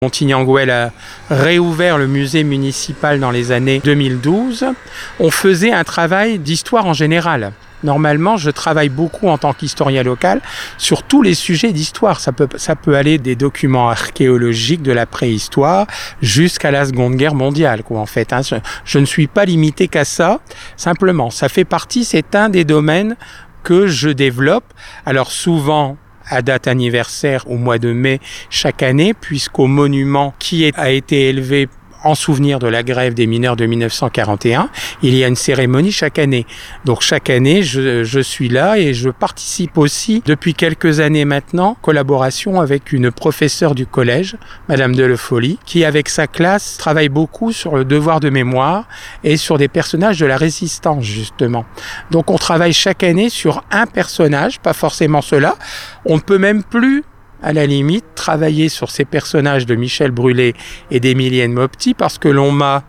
Montigny-en-Gouel a réouvert le musée municipal dans les années 2012. On faisait un travail d'histoire en général. Normalement, je travaille beaucoup en tant qu'historien local sur tous les sujets d'histoire. Ça peut aller des documents archéologiques de la préhistoire jusqu'à la Seconde Guerre mondiale, en fait. Je ne suis pas limité qu'à ça. Simplement, ça fait partie, c'est un des domaines que je développe. Alors souvent, à date anniversaire au mois de mai chaque année, puisqu'au monument qui a été élevé en souvenir de la grève des mineurs de 1941, il y a une cérémonie chaque année. Donc chaque année, je suis là et je participe aussi depuis quelques années maintenant, collaboration avec une professeure du collège, Madame de Le Folly, qui avec sa classe travaille beaucoup sur le devoir de mémoire et sur des personnages de la résistance justement. Donc on travaille chaque année sur un personnage, pas forcément cela. On ne peut même plus à la limite, travailler sur ces personnages de Michel Brûlé et d'Émilienne Maupetit parce que l'on m'a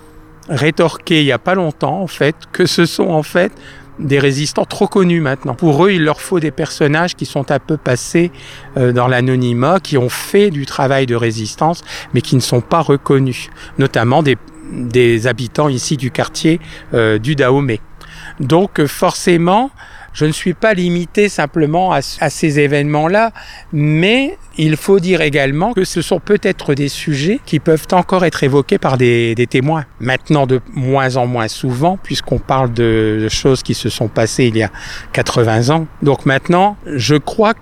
rétorqué il n'y a pas longtemps, en fait, que ce sont en fait des résistants trop connus maintenant. Pour eux, il leur faut des personnages qui sont un peu passés dans l'anonymat, qui ont fait du travail de résistance, mais qui ne sont pas reconnus, notamment des habitants ici du quartier du Dahomey. Donc forcément, je ne suis pas limité simplement à ces événements-là, mais il faut dire également que ce sont peut-être des sujets qui peuvent encore être évoqués par des témoins. Maintenant, de moins en moins souvent, puisqu'on parle de choses qui se sont passées il y a 80 ans. Donc maintenant, je crois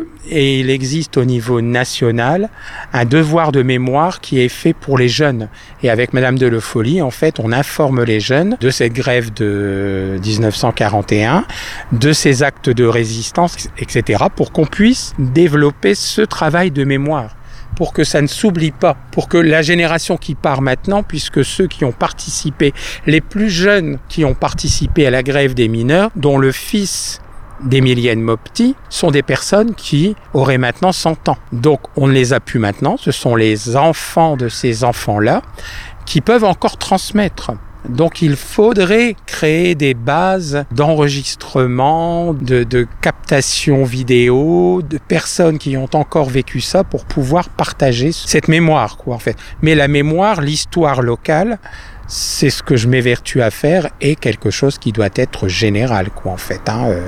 et il existe au niveau national, un devoir de mémoire qui est fait pour les jeunes. Et avec Madame de Le Folly, en fait, on informe les jeunes de cette grève de 1941, de ces actes de résistance, etc., pour qu'on puisse développer ce travail de mémoire, pour que ça ne s'oublie pas, pour que la génération qui part maintenant, puisque ceux qui ont participé, les plus jeunes qui ont participé à la grève des mineurs, dont le fils d'Émilienne Maupetit, sont des personnes qui auraient maintenant 100 ans. Donc on ne les a plus maintenant, ce sont les enfants de ces enfants-là qui peuvent encore transmettre. Donc il faudrait créer des bases d'enregistrement, de captation vidéo, de personnes qui ont encore vécu ça pour pouvoir partager cette mémoire, en fait. Mais la mémoire, l'histoire locale, c'est ce que je m'évertue à faire et quelque chose qui doit être général, en fait.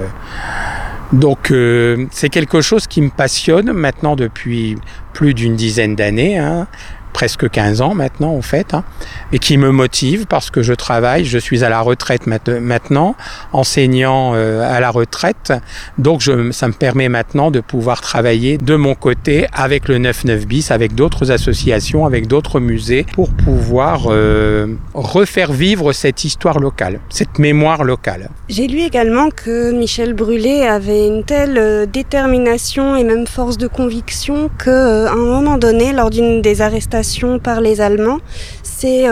Donc c'est quelque chose qui me passionne maintenant depuis plus d'une dizaine d'années, presque 15 ans maintenant en fait, et qui me motive parce que je suis à la retraite maintenant, enseignant à la retraite, donc ça me permet maintenant de pouvoir travailler de mon côté avec le 9-9 bis, avec d'autres associations, avec d'autres musées, pour pouvoir refaire vivre cette histoire locale, cette mémoire locale. J'ai lu également que Michel Brûlé avait une telle détermination et même force de conviction qu'à un moment donné, lors d'une des arrestations par les Allemands, c'est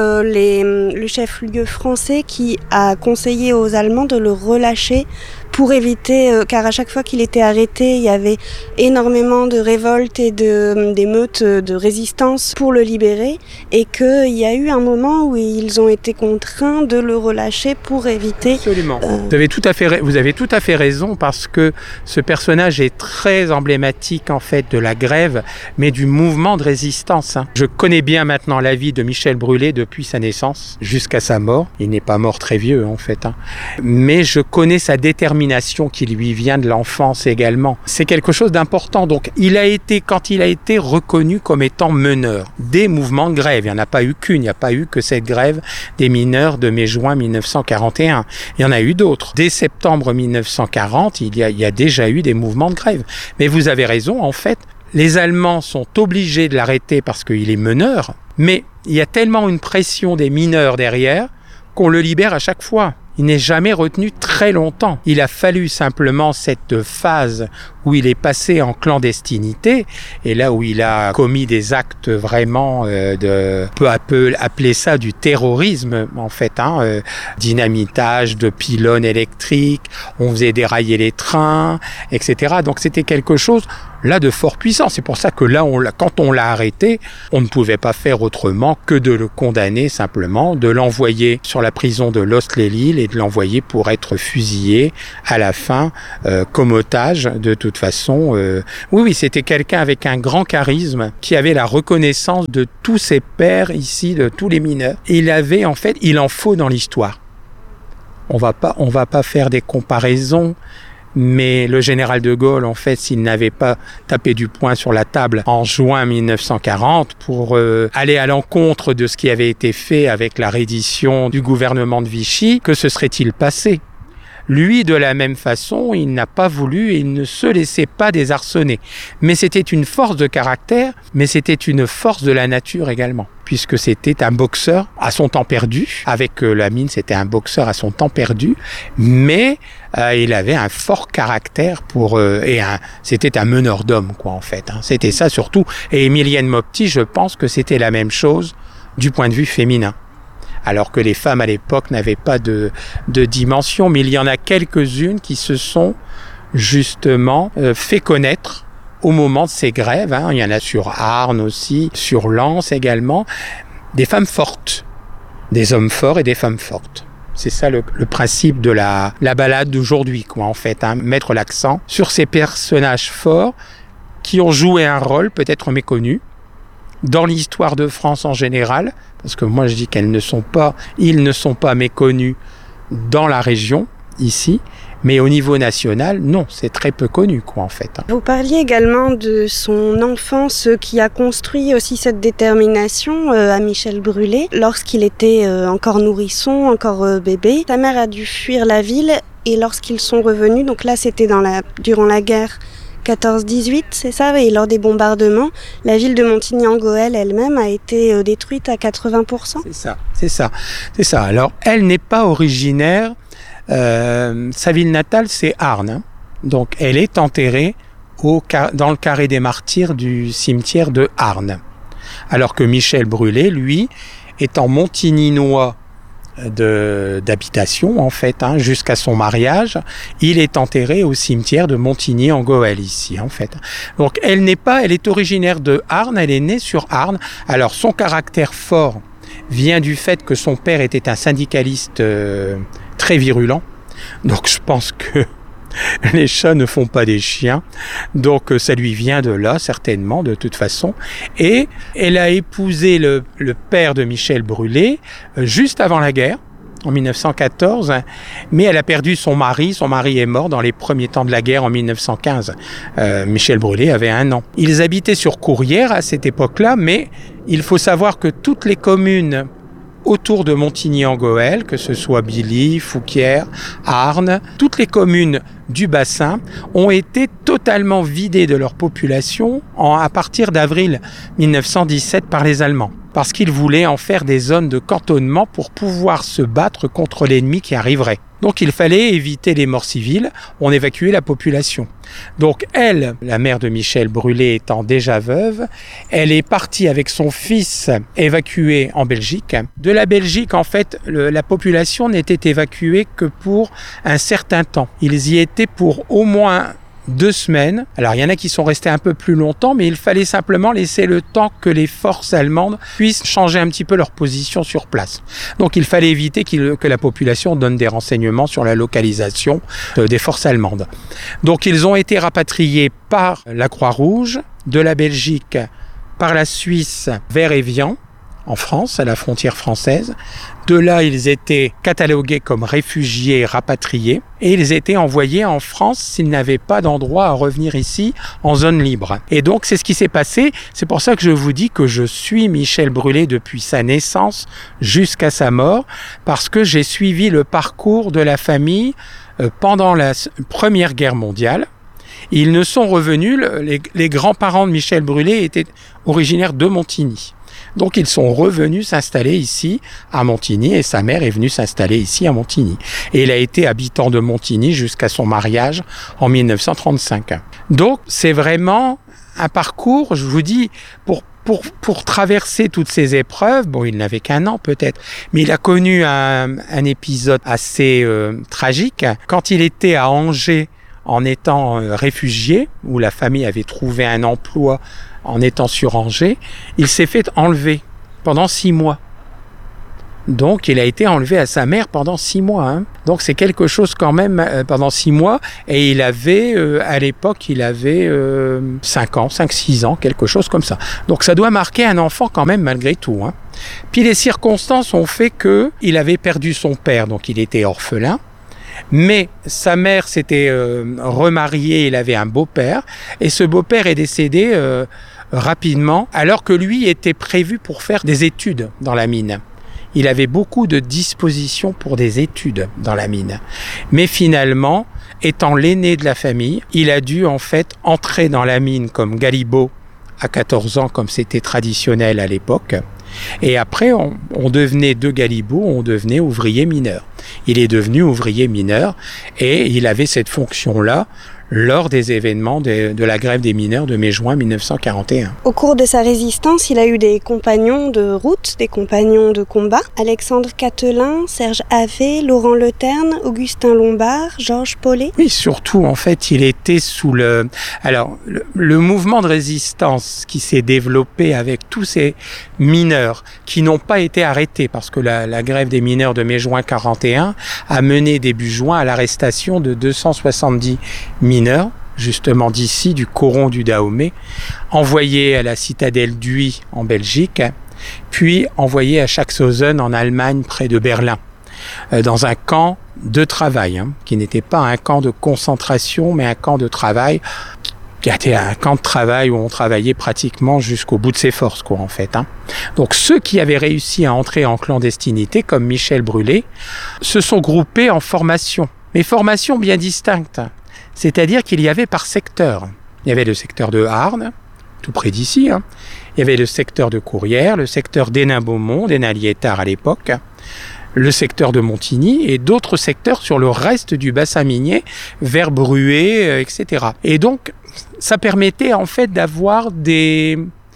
le chef-lieu français qui a conseillé aux Allemands de le relâcher pour éviter, car à chaque fois qu'il était arrêté, il y avait énormément de révoltes et d'émeutes de résistance pour le libérer, et qu'il y a eu un moment où ils ont été contraints de le relâcher pour éviter... Absolument. Vous avez tout à fait raison, parce que ce personnage est très emblématique en fait de la grève, mais du mouvement de résistance. Je connais bien maintenant la vie de Michel Brûlé depuis sa naissance jusqu'à sa mort. Il n'est pas mort très vieux en fait, mais je connais sa détermination qui lui vient de l'enfance également. C'est quelque chose d'important. Donc, quand il a été reconnu comme étant meneur des mouvements de grève, il n'y en a pas eu qu'une, il n'y a pas eu que cette grève des mineurs de mai-juin 1941. Il y en a eu d'autres. Dès septembre 1940, il y a déjà eu des mouvements de grève. Mais vous avez raison, en fait, les Allemands sont obligés de l'arrêter parce qu'il est meneur, mais il y a tellement une pression des mineurs derrière qu'on le libère à chaque fois. Il n'est jamais retenu très longtemps. Il a fallu simplement cette phase où il est passé en clandestinité et là où il a commis des actes vraiment peu à peu, appeler ça du terrorisme en fait, dynamitage de pylônes électriques, on faisait dérailler les trains, etc. Donc c'était quelque chose là de fort puissant. C'est pour ça que là, quand on l'a arrêté, on ne pouvait pas faire autrement que de le condamner simplement, de l'envoyer sur la prison de Lost-les-Lilles et de l'envoyer pour être fusillé à la fin comme otage. De toute façon, oui, c'était quelqu'un avec un grand charisme qui avait la reconnaissance de tous ses pairs ici, de tous les mineurs. Et il en faut dans l'histoire. On va pas faire des comparaisons. Mais le général de Gaulle, en fait, s'il n'avait pas tapé du poing sur la table en juin 1940 pour aller à l'encontre de ce qui avait été fait avec la reddition du gouvernement de Vichy, que se serait-il passé ? Lui, de la même façon, il n'a pas voulu et il ne se laissait pas désarçonner. Mais c'était une force de caractère, mais c'était une force de la nature également. Puisque c'était un boxeur à son temps perdu. Avec Lamine, c'était un boxeur à son temps perdu. Mais il avait un fort caractère c'était un meneur d'hommes, quoi, en fait. C'était ça surtout. Et Emilienne Mopti, je pense que c'était la même chose du point de vue féminin. Alors que les femmes à l'époque n'avaient pas de dimension, mais il y en a quelques-unes qui se sont justement fait connaître au moment de ces grèves. Il y en a sur Arnes aussi, sur Lens également, des femmes fortes, des hommes forts et des femmes fortes. C'est ça le principe de la balade d'aujourd'hui, quoi, en fait, mettre l'accent sur ces personnages forts qui ont joué un rôle peut-être méconnu dans l'histoire de France en général, parce que moi je dis ils ne sont pas méconnus dans la région, ici, mais au niveau national, non, c'est très peu connu, quoi, en fait. Vous parliez également de son enfance qui a construit aussi cette détermination à Michel Brûlé. Lorsqu'il était encore nourrisson, encore bébé, sa mère a dû fuir la ville et lorsqu'ils sont revenus, donc là c'était durant la guerre 14-18, c'est ça, et lors des bombardements, la ville de Montigny-en-Goël elle-même a été détruite à 80%. C'est ça. Alors, elle n'est pas originaire, sa ville natale, c'est Arnes. Donc, elle est enterrée dans le carré des martyrs du cimetière de Arnes. Alors que Michel Brûlé, lui, étant montigninois d'habitation, en fait, jusqu'à son mariage, il est enterré au cimetière de Montigny-en-Goël, ici, en fait. Donc, elle est originaire de Arnes, elle est née sur Arnes. Alors, son caractère fort vient du fait que son père était un syndicaliste très virulent. Donc, je pense que les chats ne font pas des chiens, donc ça lui vient de là, certainement, de toute façon. Et elle a épousé le père de Michel Brûlé juste avant la guerre, en 1914, mais elle a perdu son mari. Son mari est mort dans les premiers temps de la guerre en 1915. Michel Brûlé avait 1 an. Ils habitaient sur Courrières à cette époque-là, mais il faut savoir que toutes les communes autour de Montigny-en-Goël, que ce soit Billy, Fouquières, Arnes, toutes les communes du bassin ont été totalement vidées de leur population à partir d'avril 1917 par les Allemands, parce qu'ils voulaient en faire des zones de cantonnement pour pouvoir se battre contre l'ennemi qui arriverait. Donc il fallait éviter les morts civiles, on évacuait la population. Donc elle, la mère de Michel Brûlé étant déjà veuve, elle est partie avec son fils évacué en Belgique. De la Belgique, en fait, la population n'était évacuée que pour un certain temps. Ils y étaient pour au moins 2 semaines. Alors il y en a qui sont restés un peu plus longtemps, mais il fallait simplement laisser le temps que les forces allemandes puissent changer un petit peu leur position sur place. Donc il fallait éviter que la population donne des renseignements sur la localisation des forces allemandes. Donc ils ont été rapatriés par la Croix-Rouge de la Belgique, par la Suisse vers Évian, en France, à la frontière française. De là, ils étaient catalogués comme réfugiés rapatriés et ils étaient envoyés en France s'ils n'avaient pas d'endroit à revenir ici en zone libre. Et donc, c'est ce qui s'est passé. C'est pour ça que je vous dis que je suis Michel Brûlé depuis sa naissance jusqu'à sa mort, parce que j'ai suivi le parcours de la famille pendant la Première Guerre mondiale. Ils ne sont revenus, les grands-parents de Michel Brûlé étaient originaires de Montigny. Donc ils sont revenus s'installer ici à Montigny et sa mère est venue s'installer ici à Montigny. Et il a été habitant de Montigny jusqu'à son mariage en 1935. Donc c'est vraiment un parcours, je vous dis, pour traverser toutes ces épreuves. Bon, il n'avait qu'1 an peut-être, mais il a connu un épisode assez tragique. Quand il était à Angers, en étant réfugié, où la famille avait trouvé un emploi en étant sur Angers. Il s'est fait enlever pendant 6 mois. Donc, il a été enlevé à sa mère pendant 6 mois. Hein. Donc, c'est quelque chose quand même pendant 6 mois. Et il avait, à l'époque, 5-6 ans, quelque chose comme ça. Donc, ça doit marquer un enfant quand même malgré tout. Hein. Puis, les circonstances ont fait qu'il avait perdu son père, donc il était orphelin. Mais sa mère s'était remariée, il avait un beau-père. Et ce beau-père est décédé rapidement, alors que lui était prévu pour faire des études dans la mine. Il avait beaucoup de dispositions pour des études dans la mine. Mais finalement, étant l'aîné de la famille, il a dû en fait entrer dans la mine comme galibot à 14 ans, comme c'était traditionnel à l'époque. Et après, on devenait de galibot, on devenait ouvrier mineur. Il est devenu ouvrier mineur et il avait cette fonction-là lors des événements de la grève des mineurs de mai-juin 1941. Au cours de sa résistance, il a eu des compagnons de route, des compagnons de combat. Alexandre Catelin, Serge Havet, Laurent Leterne, Augustin Lombard, Georges Paulet. Oui, surtout, en fait, il était sous le... Alors, le mouvement de résistance qui s'est développé avec tous ces mineurs qui n'ont pas été arrêtés, parce que la grève des mineurs de mai-juin 41 a mené début juin à l'arrestation de 270 mineurs, justement d'ici, du coron du Dahomey, envoyés à la citadelle d'Uy en Belgique, puis envoyés à Schaffhausen en Allemagne, près de Berlin, dans un camp de travail, qui n'était pas un camp de concentration, mais un camp de travail, qui était un camp de travail où on travaillait pratiquement jusqu'au bout de ses forces, quoi, en fait. Donc ceux qui avaient réussi à entrer en clandestinité, comme Michel Brûlé, se sont groupés en formations, mais formations bien distinctes. C'est-à-dire qu'il y avait par secteur. Il y avait le secteur de Arnes, tout près d'ici. Il y avait le secteur de Courrières, le secteur d'Hénin-Beaumont, d'Hénin-Liétard à l'époque, le secteur de Montigny et d'autres secteurs sur le reste du bassin minier, vers Bruay, etc. Et donc, ça permettait en fait d'avoir des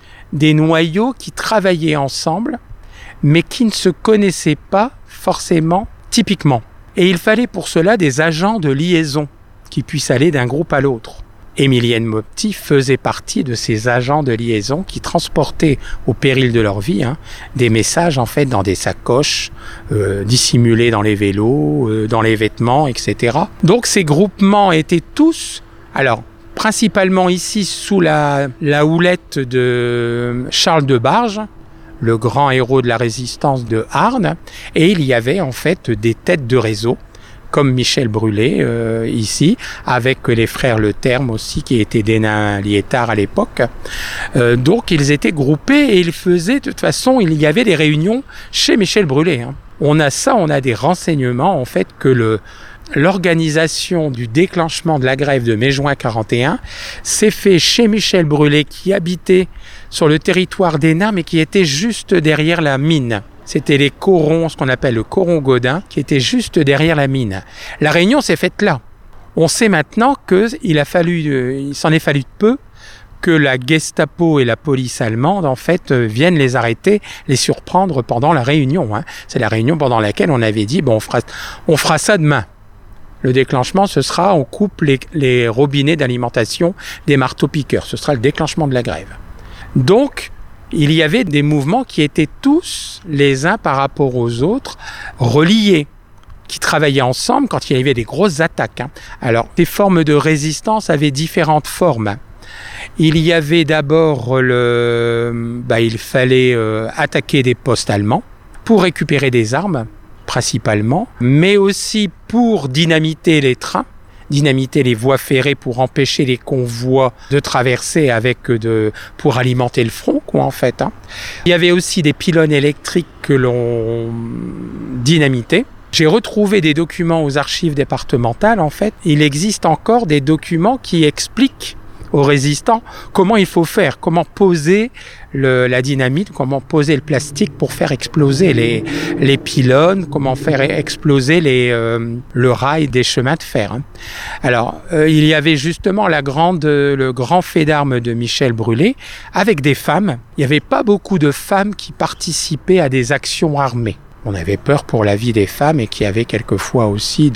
noyaux qui travaillaient ensemble, mais qui ne se connaissaient pas forcément typiquement. Et il fallait pour cela des agents de liaison qui puissent aller d'un groupe à l'autre. Émilienne Mopti faisait partie de ces agents de liaison qui transportaient au péril de leur vie des messages en fait dans des sacoches, dissimulés dans les vélos, dans les vêtements, etc. Donc ces groupements étaient tous, alors principalement ici sous la houlette de Charles de Barge, le grand héros de la résistance de Arnes, et il y avait en fait des têtes de réseau, comme Michel Brûlé ici, avec les frères Leterne aussi, qui étaient d'Hénin-Liétard à l'époque. Donc ils étaient groupés et ils faisaient, de toute façon, il y avait des réunions chez Michel Brûlé. On a des renseignements en fait que l'organisation du déclenchement de la grève de mai-juin 41 s'est fait chez Michel Brûlé, qui habitait sur le territoire d'Hénin, mais qui était juste derrière la mine. C'était les corons, ce qu'on appelle le coron Godin, qui était juste derrière la mine. La réunion s'est faite là. On sait maintenant il s'en est fallu peu que la Gestapo et la police allemande, en fait, viennent les arrêter, les surprendre pendant la réunion. C'est la réunion pendant laquelle on avait dit, bon, on fera ça demain. Le déclenchement, ce sera, on coupe les robinets d'alimentation des marteaux-piqueurs. Ce sera le déclenchement de la grève. Donc, il y avait des mouvements qui étaient tous, les uns par rapport aux autres, reliés, qui travaillaient ensemble quand il y avait des grosses attaques. Alors, ces formes de résistance avaient différentes formes. Il y avait d'abord il fallait attaquer des postes allemands pour récupérer des armes, principalement, mais aussi pour dynamiter les trains, dynamiter les voies ferrées pour empêcher les convois de traverser pour alimenter le front, quoi, en fait. Il y avait aussi des pylônes électriques que l'on dynamitait. J'ai retrouvé des documents aux archives départementales, en fait. Il existe encore des documents qui expliquent aux résistants comment il faut faire, comment poser la dynamite, comment poser le plastique pour faire exploser les pylônes, comment faire exploser le rail des chemins de fer. Alors, il y avait justement le grand fait d'armes de Michel Brûlé avec des femmes. Il n'y avait pas beaucoup de femmes qui participaient à des actions armées. On avait peur pour la vie des femmes et qui avaient quelquefois aussi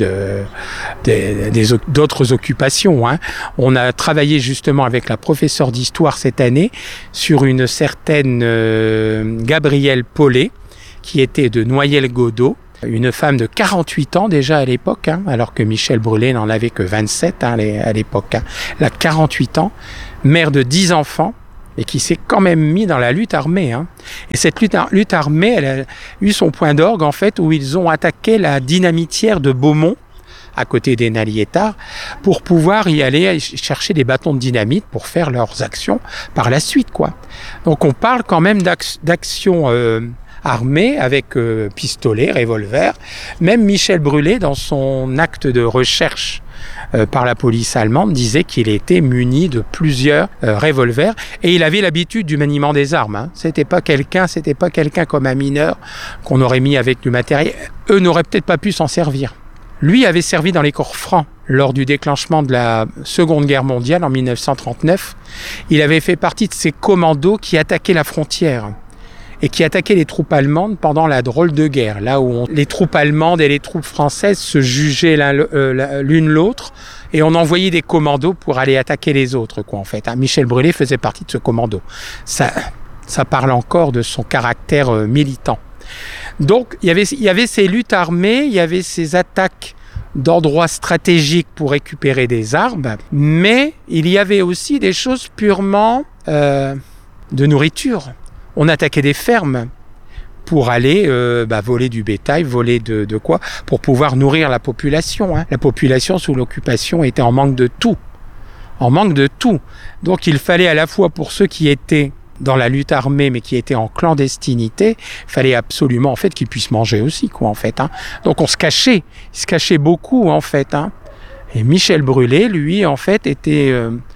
d'autres occupations. Hein. On a travaillé justement avec la professeure d'histoire cette année sur une certaine Gabrielle Paulet, qui était de Noyelles-Godault, une femme de 48 ans déjà à l'époque, hein, alors que Michel Brûlé n'en avait que 27 hein, à l'époque. Hein. Elle a 48 ans, mère de 10 enfants, et qui s'est quand même mis dans la lutte armée. Hein. Et cette lutte armée, elle a eu son point d'orgue, en fait, où ils ont attaqué la dynamitière de Beaumont, à côté des Naliétards, pour pouvoir y aller chercher des bâtons de dynamite pour faire leurs actions par la suite, quoi. Donc on parle quand même d'actions armées avec pistolet, revolver. Même Michel Brûlé, dans son acte de recherche par la police allemande, disait qu'il était muni de plusieurs revolvers et il avait l'habitude du maniement des armes. Hein. C'était pas quelqu'un comme un mineur qu'on aurait mis avec du matériel. Eux n'auraient peut-être pas pu s'en servir. Lui avait servi dans les corps francs lors du déclenchement de la Seconde Guerre mondiale en 1939. Il avait fait partie de ces commandos qui attaquaient la frontière et qui attaquaient les troupes allemandes pendant la drôle de guerre, là où les troupes allemandes et les troupes françaises se jugeaient l'une l'autre, et on envoyait des commandos pour aller attaquer les autres, quoi, en fait. Michel Brûlé faisait partie de ce commando. Ça parle encore de son caractère militant. Donc, il y avait ces luttes armées, il y avait ces attaques d'endroits stratégiques pour récupérer des armes, mais il y avait aussi des choses purement de nourriture. On attaquait des fermes pour aller voler du bétail, voler de quoi, pour pouvoir nourrir la population. Hein. La population sous l'occupation était en manque de tout. En manque de tout. Donc il fallait à la fois pour ceux qui étaient dans la lutte armée mais qui étaient en clandestinité, il fallait absolument en fait qu'ils puissent manger aussi, quoi, en fait. Hein. Donc on se cachait. Il se cachait beaucoup, en fait. Hein. Et Michel Brûlé, lui, en fait, était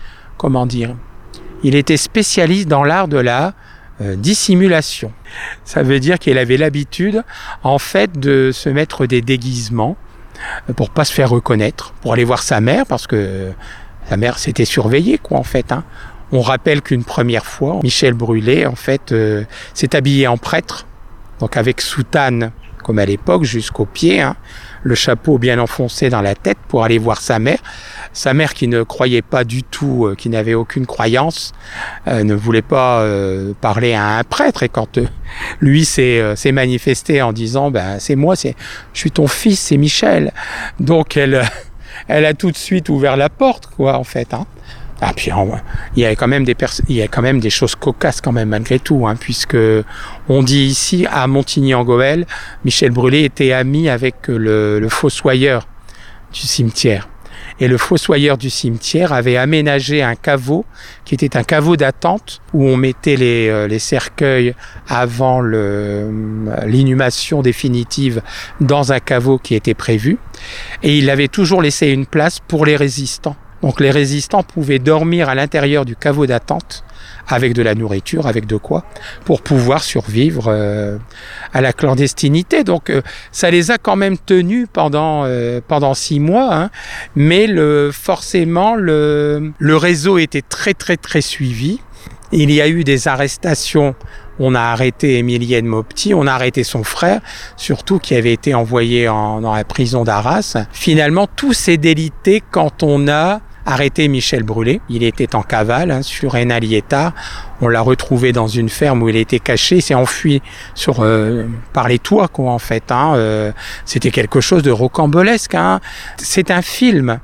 il était spécialiste dans l'art de la dissimulation. Ça veut dire qu'il avait l'habitude, en fait, de se mettre des déguisements pour pas se faire reconnaître, pour aller voir sa mère, parce que sa mère s'était surveillée, quoi, en fait. Hein. On rappelle qu'une première fois, Michel Brûlé, en fait, s'est habillé en prêtre, donc avec soutane, comme à l'époque, jusqu'aux pieds, hein, le chapeau bien enfoncé dans la tête pour aller voir sa mère. Sa mère qui ne croyait pas du tout, qui n'avait aucune croyance, ne voulait pas parler à un prêtre. Et quand lui s'est manifesté en disant c'est moi, je suis ton fils, c'est Michel. Donc elle a tout de suite ouvert la porte, quoi, en fait. Hein. Ah, puis il y a quand même des choses cocasses quand même malgré tout, hein, puisque on dit ici à Montigny-en-Goël, Michel Brûlé était ami avec le fossoyeur du cimetière. Et le fossoyeur du cimetière avait aménagé un caveau qui était un caveau d'attente où on mettait les cercueils avant l'inhumation définitive dans un caveau qui était prévu. Et il avait toujours laissé une place pour les résistants. Donc les résistants pouvaient dormir à l'intérieur du caveau d'attente avec de la nourriture, avec de quoi, pour pouvoir survivre à la clandestinité. Donc ça les a quand même tenus pendant 6 mois, hein, mais forcément le réseau était très très très suivi. Il y a eu des arrestations. On a arrêté Émilienne Maupetit, on a arrêté son frère, surtout qui avait été envoyé dans la prison d'Arras. Finalement, tout s'est délité quand on a arrêté Michel Brûlé. Il était en cavale sur un Naliétard. On l'a retrouvé dans une ferme où il était caché. Il s'est enfui par les toits, quoi, en fait. Hein. C'était quelque chose de rocambolesque. Hein. C'est un film.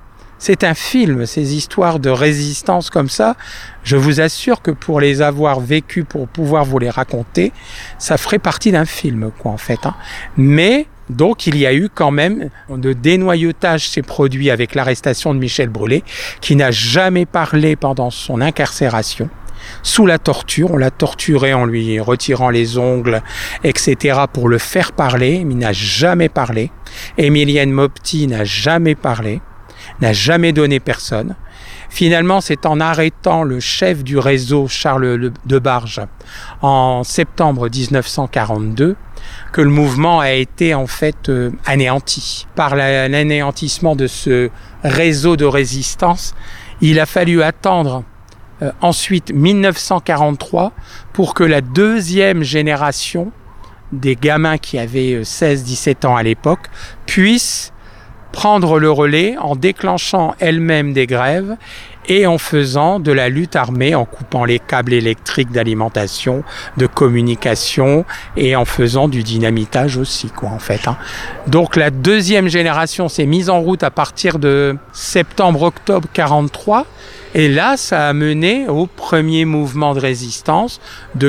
Ces histoires de résistance comme ça. Je vous assure que pour les avoir vécues, pour pouvoir vous les raconter, ça ferait partie d'un film, quoi, en fait. Hein. Mais donc il y a eu quand même de dénoyautage s'est produit avec l'arrestation de Michel Brûlé, qui n'a jamais parlé pendant son incarcération. Sous la torture, on l'a torturé en lui retirant les ongles, etc. pour le faire parler, mais il n'a jamais parlé. Émilienne Maupetit n'a jamais parlé, n'a jamais donné personne. Finalement, c'est en arrêtant le chef du réseau, Charles Debarge, en septembre 1942, que le mouvement a été en fait anéanti. Par l'anéantissement de ce réseau de résistance, il a fallu attendre ensuite 1943 pour que la deuxième génération des gamins qui avaient 16-17 ans à l'époque puissent prendre le relais en déclenchant elles-mêmes des grèves et en faisant de la lutte armée, en coupant les câbles électriques d'alimentation, de communication et en faisant du dynamitage aussi, en fait. Donc la deuxième génération s'est mise en route à partir de septembre-octobre 43. Et là, ça a mené au premier mouvement de résistance de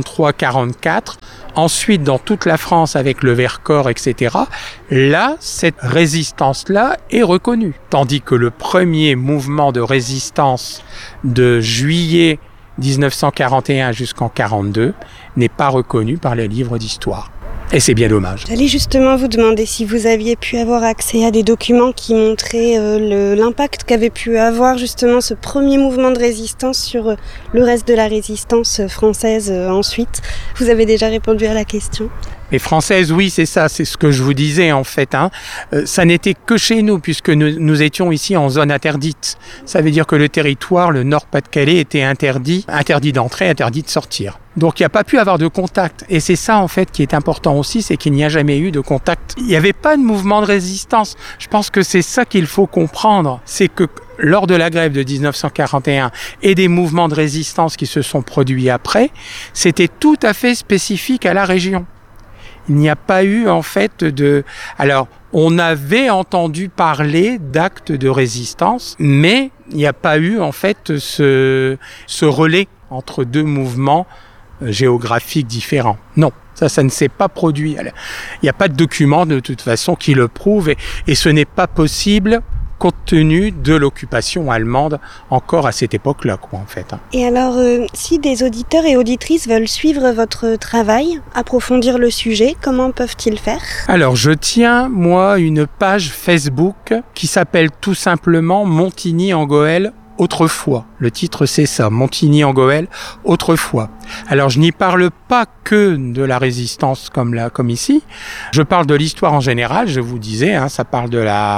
43-44. Ensuite, dans toute la France, avec le Vercors, etc., là, cette résistance-là est reconnue. Tandis que le premier mouvement de résistance de juillet 1941 jusqu'en 42 n'est pas reconnu par les livres d'histoire. Et c'est bien dommage. J'allais justement vous demander si vous aviez pu avoir accès à des documents qui montraient l'impact qu'avait pu avoir justement ce premier mouvement de résistance sur le reste de la résistance française ensuite. Vous avez déjà répondu à la question. Les Françaises, oui, c'est ça, c'est ce que je vous disais en fait. Ça n'était que chez nous, puisque nous étions ici en zone interdite. Ça veut dire que le territoire, le Nord-Pas-de-Calais, était interdit d'entrer, interdit de sortir. Donc il n'y a pas pu avoir de contact. Et c'est ça en fait qui est important aussi, c'est qu'il n'y a jamais eu de contact. Il n'y avait pas de mouvement de résistance. Je pense que c'est ça qu'il faut comprendre. C'est que lors de la grève de 1941 et des mouvements de résistance qui se sont produits après, c'était tout à fait spécifique à la région. Il n'y a pas eu en fait Alors, on avait entendu parler d'actes de résistance, mais il n'y a pas eu en fait ce relais entre deux mouvements géographiques différents. Non, ça ne s'est pas produit. Il n'y a pas de document de toute façon qui le prouve et ce n'est pas possible compte tenu de l'occupation allemande encore à cette époque-là, en fait. Et alors, si des auditeurs et auditrices veulent suivre votre travail, approfondir le sujet, comment peuvent-ils faire ? Alors, je tiens, moi, une page Facebook qui s'appelle tout simplement Montigny-en-Goël autrefois. Le titre, c'est ça, Montigny-en-Goël autrefois. Alors, je n'y parle pas que de la résistance comme ici. Je parle de l'histoire en général, je vous disais, ça parle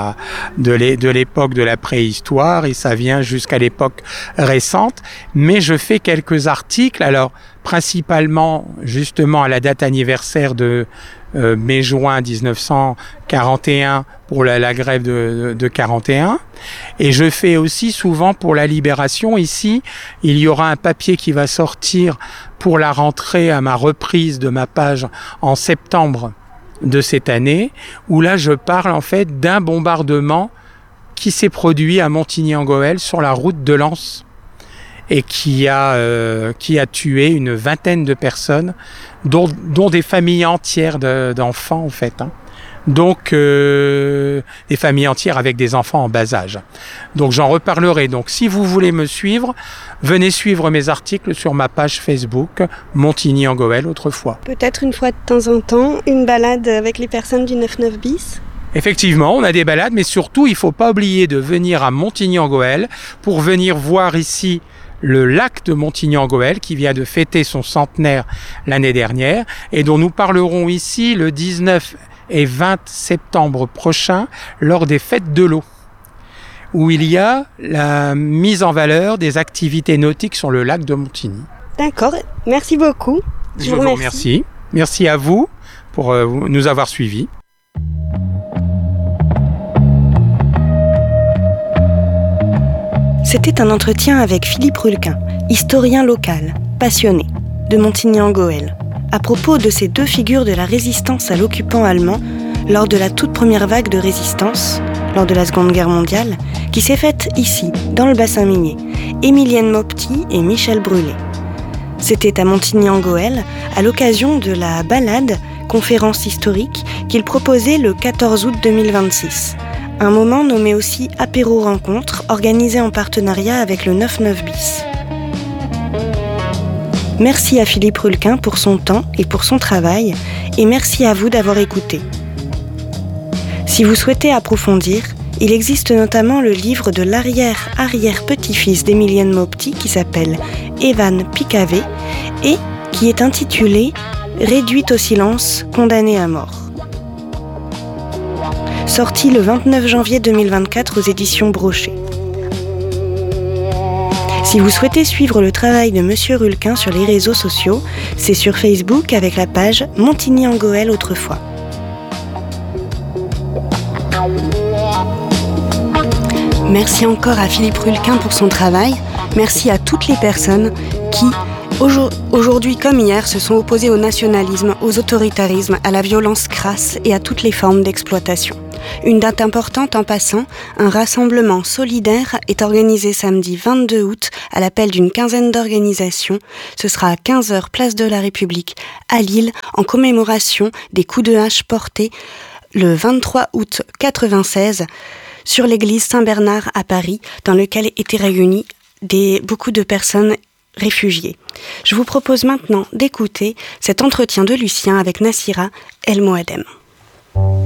de l'époque de la préhistoire et ça vient jusqu'à l'époque récente. Mais je fais quelques articles, alors principalement justement à la date anniversaire de mai-juin 1941 pour la grève de 41. Et je fais aussi souvent pour la Libération. Ici, il y aura un papier qui va sortir pour la rentrée à ma reprise de ma page en septembre de cette année, où là je parle en fait d'un bombardement qui s'est produit à Montigny-en-Goël sur la route de Lens et qui a tué une vingtaine de personnes, dont des familles entières d'enfants en fait. Donc des familles entières avec des enfants en bas âge. Donc j'en reparlerai. Donc si vous voulez me suivre, venez suivre mes articles sur ma page Facebook Montigny-en-Goël autrefois. Peut-être une fois de temps en temps, une balade avec les personnes du 9-9 bis. Effectivement, on a des balades, mais surtout il ne faut pas oublier de venir à Montigny-en-Goël pour venir voir ici le lac de Montigny-en-Goël qui vient de fêter son centenaire l'année dernière et dont nous parlerons ici le 19 et 20 septembre prochain lors des fêtes de l'eau, où il y a la mise en valeur des activités nautiques sur le lac de Montigny. D'accord, merci beaucoup. Je vous remercie. Merci à vous pour nous avoir suivis. C'était un entretien avec Philippe Rulquin, historien local, passionné, de Montigny-en-Goël, à propos de ces deux figures de la résistance à l'occupant allemand lors de la toute première vague de résistance, lors de la Seconde Guerre mondiale, qui s'est faite ici, dans le bassin minier, Émilienne Maupetit et Michel Brulé. C'était à Montigny-en-Goël, à l'occasion de la balade, conférence historique, qu'il proposait le 14 août 2026. Un moment nommé aussi Apéro Rencontre, organisé en partenariat avec le 9-9 bis. Merci à Philippe Rulquin pour son temps et pour son travail, et merci à vous d'avoir écouté. Si vous souhaitez approfondir, il existe notamment le livre de l'arrière-petit-fils d'Émilienne Maupetit qui s'appelle Evan Picavé et qui est intitulé « Réduite au silence, condamnée à mort ». Sorti le 29 janvier 2024 aux éditions Brochet. Si vous souhaitez suivre le travail de Monsieur Rulquin sur les réseaux sociaux, c'est sur Facebook avec la page Montigny-en-Gohelle autrefois. Merci encore à Philippe Rulquin pour son travail. Merci à toutes les personnes qui, aujourd'hui comme hier, se sont opposées au nationalisme, aux autoritarismes, à la violence crasse et à toutes les formes d'exploitation. Une date importante en passant, un rassemblement solidaire est organisé samedi 22 août à l'appel d'une quinzaine d'organisations. Ce sera à 15h place de la République à Lille en commémoration des coups de hache portés le 23 août 1996 sur l'église Saint-Bernard à Paris, dans lequel étaient réunies beaucoup de personnes réfugiées. Je vous propose maintenant d'écouter cet entretien de Lucien avec Nassira El Moadem.